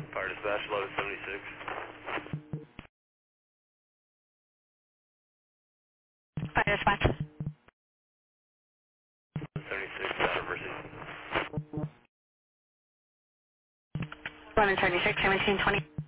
Fire dispatch, load 76. Fire dispatch. 76, out of Mercy. Running 36, 1720.